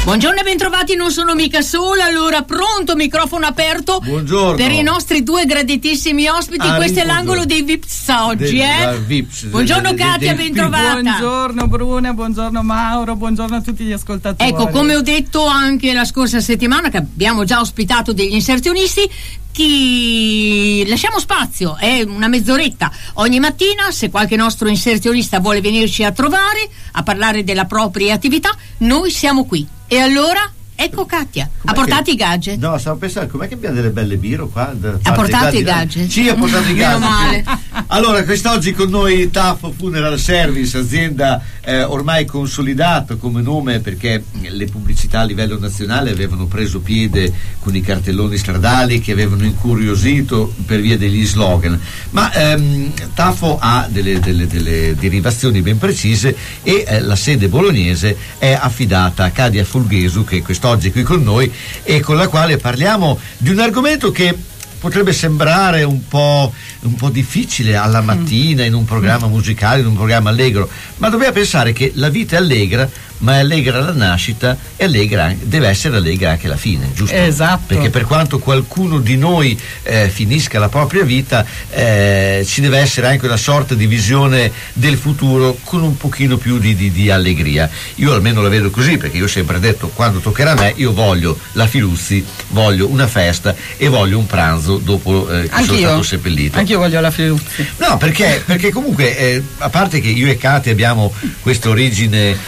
Buongiorno e bentrovati, non sono mica sola, allora pronto, microfono aperto. Buongiorno. Per i nostri due graditissimi ospiti, questo è l'angolo dei Vips oggi, Buongiorno Katia, bentrovata. Buongiorno Bruna, buongiorno Mauro, buongiorno a tutti gli ascoltatori. Ecco, come ho detto anche la scorsa settimana, che abbiamo già ospitato degli inserzionisti, lasciamo spazio, è una mezz'oretta ogni mattina. Se qualche nostro inserzionista vuole venirci a trovare, a parlare della propria attività, noi siamo qui. E allora, ecco Katia, ha portato i gadget? No, stavo pensando, com'è che abbiamo delle belle birro qua? Ha portato i gadget? Sì, ha portato i gadget. Meno male. Allora, quest'oggi con noi Tafo Funeral Service, azienda ormai consolidata come nome, perché le pubblicità a livello nazionale avevano preso piede con i cartelloni stradali che avevano incuriosito per via degli slogan, ma Tafo ha delle derivazioni ben precise e la sede bolognese è affidata a Katia Fulghesu, che quest'oggi è qui con noi e con la quale parliamo di un argomento che potrebbe sembrare un po' difficile alla mattina in un programma musicale, in un programma allegro, ma dobbiamo pensare che la vita è allegra, ma è allegra la nascita e allegra, deve essere allegra anche la fine, giusto? Esatto. Perché per quanto qualcuno di noi finisca la propria vita, ci deve essere anche una sorta di visione del futuro con un pochino più di allegria. Io almeno la vedo così, perché io ho sempre detto, quando toccherà a me, io voglio la Filuzzi, voglio una festa e voglio un pranzo dopo che sono stato seppellito. Anch'io voglio la Filuzzi. No, perché comunque a parte che io e Katia abbiamo questa origine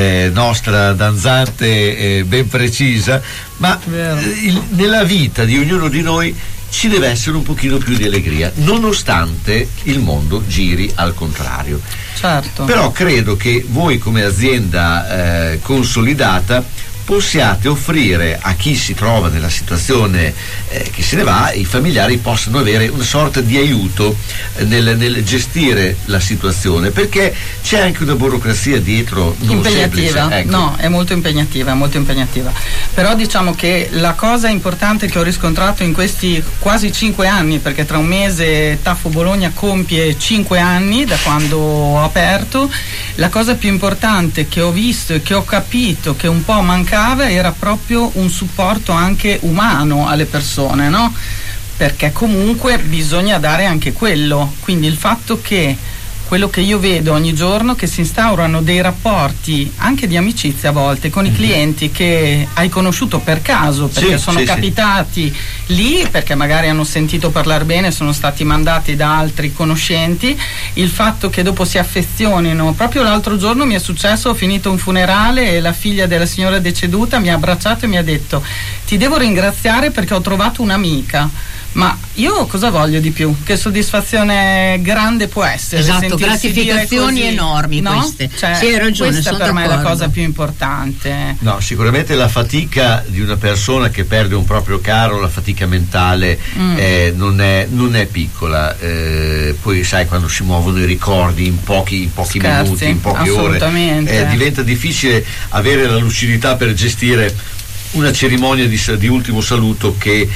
nostra danzante ben precisa, ma nella vita di ognuno di noi ci deve essere un pochino più di allegria, nonostante il mondo giri al contrario. Certo. Però credo che voi come azienda consolidata possiate offrire a chi si trova nella situazione che se ne va, i familiari possano avere una sorta di aiuto nel gestire la situazione, perché c'è anche una burocrazia dietro non impegnativa, semplice. Ecco. No, è molto impegnativa, però diciamo che la cosa importante che ho riscontrato in questi quasi 5 anni, perché tra un mese Tafo Bologna compie 5 anni da quando ho aperto, la cosa più importante che ho visto e che ho capito che un po' mancava era proprio un supporto anche umano alle persone, no? Perché comunque bisogna dare anche quello, quindi il fatto che quello che io vedo ogni giorno, che si instaurano dei rapporti anche di amicizia a volte con i clienti che hai conosciuto per caso, perché sono capitati lì, perché magari hanno sentito parlare bene, sono stati mandati da altri conoscenti, il fatto che dopo si affezionino. Proprio l'altro giorno mi è successo, ho finito un funerale e la figlia della signora deceduta mi ha abbracciato e mi ha detto: ti devo ringraziare perché ho trovato un'amica. Ma io cosa voglio di più? Che soddisfazione grande può essere? Esatto, gratificazioni enormi, no? queste. Cioè, sì, hai ragione, questa per me è la cosa più importante. No, sicuramente la fatica di una persona che perde un proprio caro, la fatica mentale non è piccola. Poi sai, quando si muovono i ricordi in pochi minuti, in poche ore, diventa difficile avere la lucidità per gestire una cerimonia di ultimo saluto che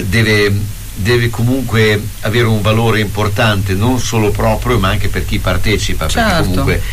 deve comunque avere un valore importante non solo proprio, ma anche per chi partecipa, perché comunque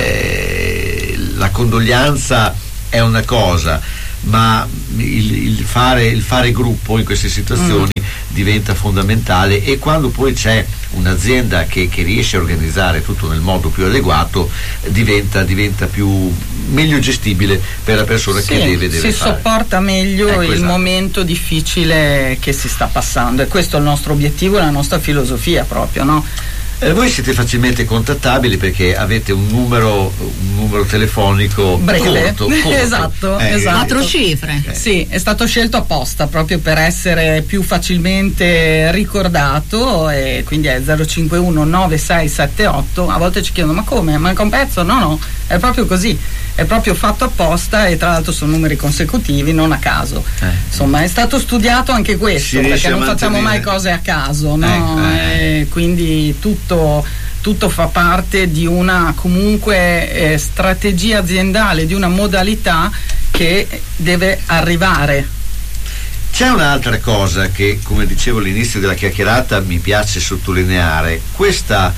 la condoglianza è una cosa, ma il fare gruppo in queste situazioni diventa fondamentale, e quando poi c'è un'azienda che riesce a organizzare tutto nel modo più adeguato, diventa meglio gestibile per la persona che deve si fare. Sopporta meglio il momento difficile che si sta passando, e questo è il nostro obiettivo, la nostra filosofia proprio, no? Voi siete facilmente contattabili perché avete un numero telefonico breve, corto. esatto. 4 cifre. Sì, è stato scelto apposta proprio per essere più facilmente ricordato, e quindi è 051 9678. A volte ci chiedono: ma come? Manca un pezzo? No, è proprio così, è proprio fatto apposta, e tra l'altro sono numeri consecutivi, non a caso. Insomma, è stato studiato anche questo, perché non facciamo mai cose a caso, no? Quindi tutto fa parte di una comunque strategia aziendale, di una modalità che deve arrivare. C'è un'altra cosa che, come dicevo all'inizio della chiacchierata, mi piace sottolineare: questa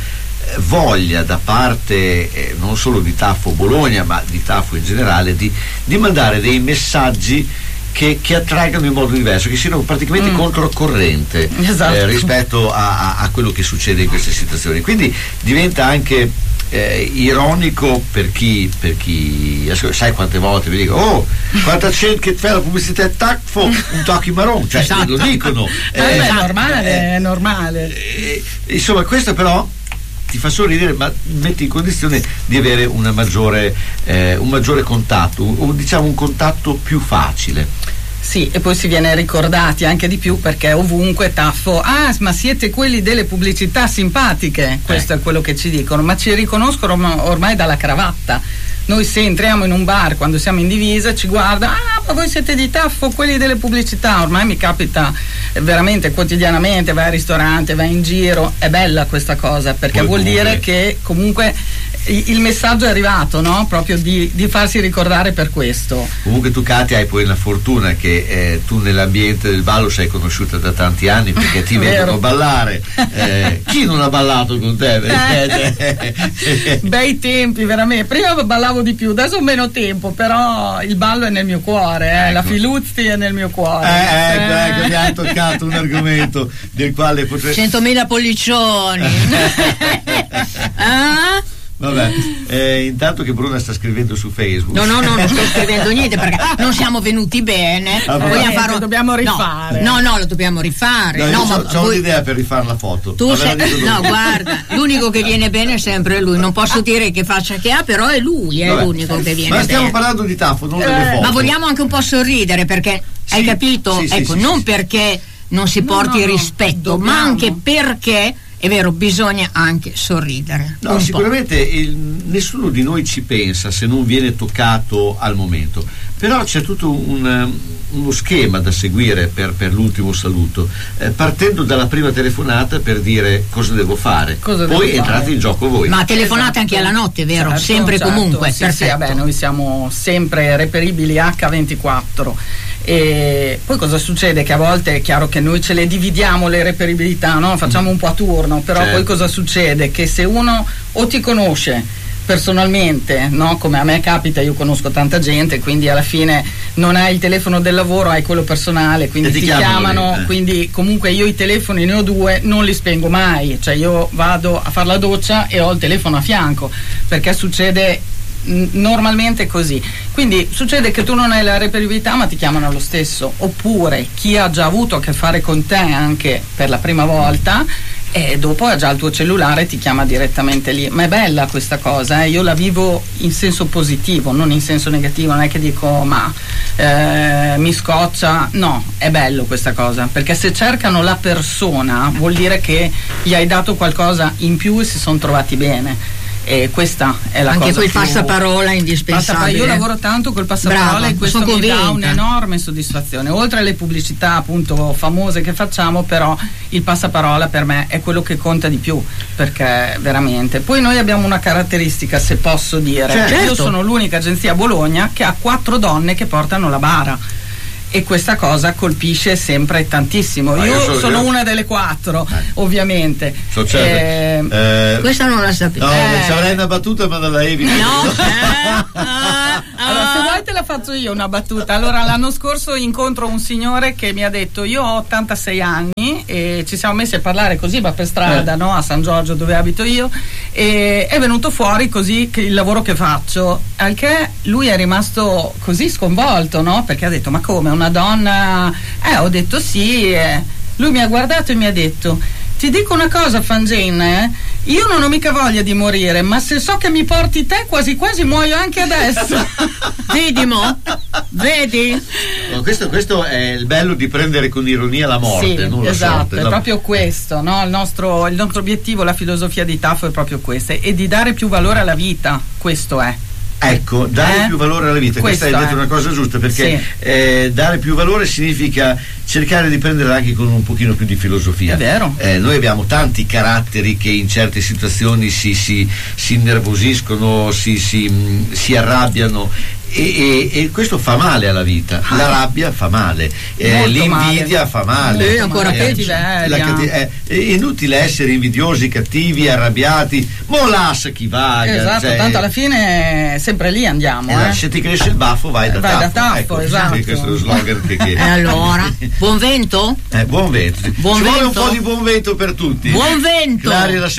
voglia da parte non solo di Tafo Bologna, ma di Tafo in generale, di mandare dei messaggi che attraggano in modo diverso, che siano praticamente controcorrente, esatto, rispetto a quello che succede in queste situazioni. Quindi diventa anche ironico per chi sai quante volte vi dico: oh, quanta gente che fa la pubblicità Tafo, un tocchi marron, cioè esatto, lo dicono, è normale, è normale. Insomma, questo però ti fa sorridere, ma metti in condizione di avere un maggiore contatto, o diciamo un contatto più facile. Sì, e poi si viene ricordati anche di più, perché ovunque Tafo, ma siete quelli delle pubblicità simpatiche, questo è quello che ci dicono, ma ci riconoscono ormai dalla cravatta. Noi se entriamo in un bar quando siamo in divisa ci guarda: ma voi siete di Tafo, quelli delle pubblicità. Ormai mi capita veramente quotidianamente, vai al ristorante, vai in giro, è bella questa cosa, perché poi vuol comunque dire che comunque il messaggio è arrivato, no? Proprio di farsi ricordare per questo. Comunque tu, Katia, hai poi la fortuna che tu nell'ambiente del ballo sei conosciuta da tanti anni, perché ti vedono ballare. Chi non ha ballato con te? Bei tempi, veramente. Prima ballavo di più, adesso ho meno tempo, però il ballo è nel mio cuore, ecco. La Filuzzi è nel mio cuore. Ecco, mi ha toccato un argomento del quale potrei... 100.000 pollicioni. Vabbè, intanto che Bruna sta scrivendo su Facebook. No, non sto scrivendo niente, perché non siamo venuti bene. Lo dobbiamo rifare. No, lo dobbiamo rifare. C'ho un'idea per rifare la foto. No, guarda, l'unico che viene bene è sempre lui. Non posso dire che faccia che ha, però è lui, l'unico che viene bene. Ma stiamo parlando di Tafo, non delle foto. Ma vogliamo anche un po' sorridere, perché hai capito? Non perché non si porti rispetto, ma anche perché è vero, bisogna anche sorridere. No, sicuramente nessuno di noi ci pensa se non viene toccato al momento, però c'è tutto uno schema da seguire per l'ultimo saluto, partendo dalla prima telefonata per dire cosa devo fare, poi entrate in gioco voi. Ma telefonate anche alla notte, vero? Certo, sempre comunque. Sì, vabbè, noi siamo sempre reperibili H24. E poi cosa succede? Che a volte è chiaro che noi ce le dividiamo le reperibilità, no? Facciamo un po' a turno, però poi cosa succede? Che se uno o ti conosce personalmente, no? Come a me capita, io conosco tanta gente, quindi alla fine non hai il telefono del lavoro, hai quello personale, quindi ti chiamano, quindi comunque io i telefoni ne ho due, non li spengo mai, cioè io vado a fare la doccia e ho il telefono a fianco, perché succede normalmente così. Quindi succede che tu non hai la reperibilità, ma ti chiamano lo stesso, oppure chi ha già avuto a che fare con te anche per la prima volta e dopo ha già il tuo cellulare e ti chiama direttamente lì. Ma è bella questa cosa, io la vivo in senso positivo, non in senso negativo, non è che dico mi scoccia, no, è bello questa cosa, perché se cercano la persona vuol dire che gli hai dato qualcosa in più e si sono trovati bene. E questa è la anche cosa. Anche quel passaparola è indispensabile. Io lavoro tanto col passaparola. Brava, e questo mi dà un'enorme soddisfazione. Oltre alle pubblicità appunto famose che facciamo, però il passaparola per me è quello che conta di più, perché veramente. Poi noi abbiamo una caratteristica, se posso dire. Certo. Io sono l'unica agenzia a Bologna che ha 4 donne che portano la bara. E questa cosa colpisce sempre tantissimo. Io sono una delle 4, ovviamente. Questa non la sapevo. No, ci avrei una battuta, ma non la evito. No. Allora, se vuoi te la faccio io una battuta. Allora, l'anno scorso incontro un signore che mi ha detto: io ho 86 anni e ci siamo messi a parlare così, ma per strada, no? A San Giorgio, dove abito io, e è venuto fuori così che il lavoro che faccio, al che lui è rimasto così sconvolto, no? Perché ha detto: ma come, una donna? Ho detto sì. Lui mi ha guardato e mi ha detto: ti dico una cosa, Fangene, io non ho mica voglia di morire, ma se so che mi porti te, quasi quasi muoio anche adesso. Vedi mo? Vedi? No, questo è il bello di prendere con ironia la morte, sì, non la esatto, sorte. È proprio questo, no? Il nostro obiettivo, la filosofia di Tafo è proprio questa, e di dare più valore alla vita, questo è. Ecco, dare più valore alla vita, questa hai detto una cosa giusta, perché dare più valore significa cercare di prendere anche con un pochino più di filosofia. È vero. Noi abbiamo tanti caratteri che in certe situazioni si innervosiscono, si arrabbiano, e questo fa male alla vita. La rabbia fa male, l'invidia fa male, ancora peggio. È inutile essere invidiosi, cattivi, arrabbiati, molassa chi vaga. Esatto, tanto alla fine sempre lì andiamo. Se ti cresce il baffo vai da taffo. Ecco, esatto. Questo è lo slogan che E allora, buon vento? Buon vento. Ci vuole un po' di buon vento per tutti. Buon vento!